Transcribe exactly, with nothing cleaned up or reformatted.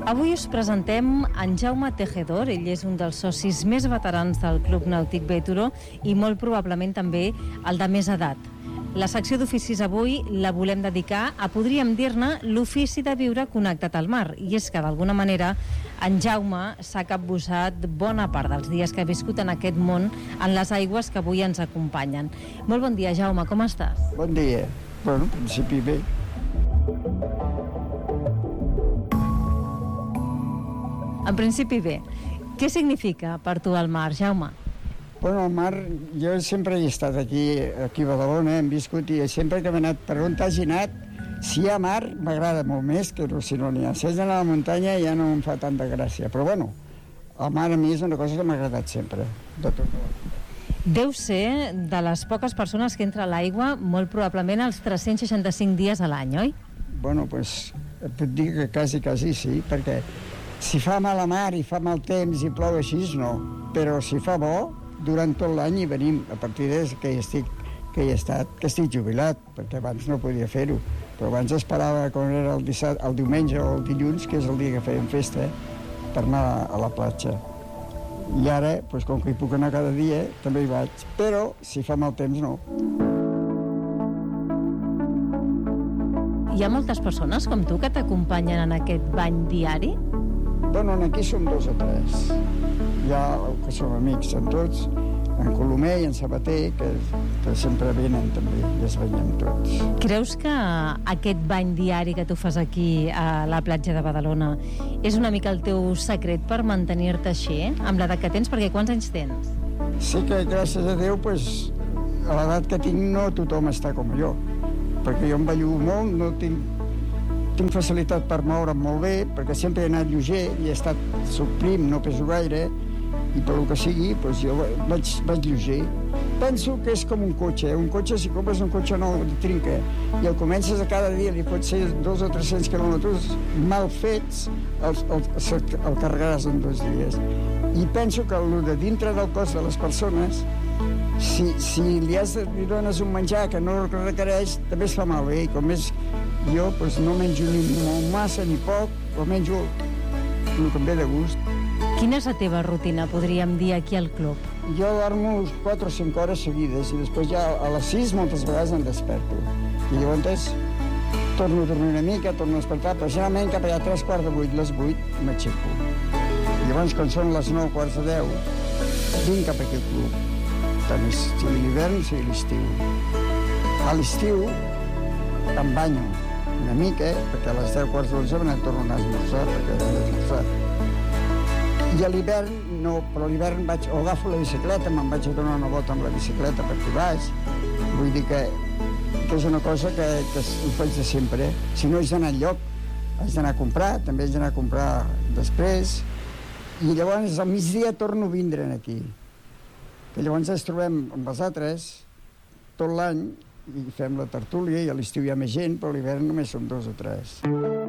Avui us presentem en Jaume Tejedor. Ell és un dels socis més veterans del Club Nàutic Bétoro i molt probablement també el de més edat. La secció d'oficis avui la volem dedicar a, podríem dir-ne, l'ofici de viure connectat al mar. I és que, d'alguna manera, en Jaume s'ha capbussat bona part dels dies que ha viscut en aquest món en les aigües que avui ens acompanyen. Molt bon dia, Jaume, com estàs? Bon dia. Bueno, en principi bé. En principi bé. Què significa per tu el mar, Jaume? Bueno, el mar, jo sempre he estat aquí, aquí a Badalona, hem viscut, i sempre que he anat per on hagi anat, si hi ha mar, m'agrada molt més que si no n'hi ha. Si has d'anar a la muntanya ja no em fa tanta gràcia, però bueno, el mar a mi és una cosa que m'ha agradat sempre, de tot. Deu ser de les poques persones que entra a l'aigua molt probablement els tres-cents seixanta-cinc dies a l'any, oi? Bueno, doncs, et puc dir que quasi, quasi sí, perquè si fa mal a mar i fa mal temps i plou així, no, però si fa bo, durant tot l'any hi venim, a partir des que hi estic, que hi he estat, que estic jubilat, perquè abans no podia fer-ho, però abans esperava quan era el, dissabte, el diumenge o el dilluns, que és el dia que fèiem festa, per anar a la platja. I ara, doncs, com que hi puc anar cada dia, també hi vaig, però si fa mal temps no. Hi ha moltes persones com tu que t'acompanyen en aquest bany diari? Bueno, aquí som dos o tres. Hi ha que som amics, són tots, en Colomer i en Sabater, que, que sempre venen també, i es banyem tots. Creus que aquest bany diari que tu fas aquí a la platja de Badalona és una mica el teu secret per mantenir-te així, eh? Amb l'edat que tens, perquè quants anys tens? Sí que, gràcies a Déu, pues, a l'edat que tinc no tothom està com jo, perquè jo em ballo molt, no tinc, tinc facilitat per moure'm molt bé, perquè sempre he anat lleuger i he estat subprim, no peso gaire, i pel que sigui, doncs jo vaig, vaig lleuger. Penso que és com un cotxe, un cotxe, si compres un cotxe nou de trinca i el comences a cada dia, li pot ser dos o tres-cents quilòmetres mal fets, el, el, el carregaràs en dos dies. I penso que el de dintre del cos de les persones, si, si li, has, li dones un menjar que no requereix, també es fa malbé, i com és jo, doncs no menjo ni molt massa ni poc, o menjo el que em ve de gust. Quina és la teva rutina, podríem dir, aquí al club? Jo dormo quatre o cinc hores seguides i després ja a les sis moltes vegades em desperto. I llavors torno a dormir una mica, torno a despertar, però generalment cap allà a tres quarts de vuit, les vuit, m'aixeco. I llavors quan són les nou quarts de deu, vinc cap aquí al club. Tant sigui l'hivern, sigui l'estiu. A l'estiu em banyo una mica, perquè a les deu quarts d'onze me n'en torno a anar a esmorzar, perquè he d'esmorzar. I a l'hivern, no, però a l'hivern vaig, o agafo la bicicleta, me'n vaig a donar una volta amb la bicicleta per aquí baix. Vull dir que, que és una cosa que, que ho faig de sempre. Si no haig d'anar enlloc, haig d'anar a comprar, també haig d'anar a comprar després. I llavors al migdia torno a vindre aquí. Que llavors ens trobem amb els altres tot l'any i fem la tertúlia, i a l'estiu hi ha més gent, però a l'hivern només som dos o tres.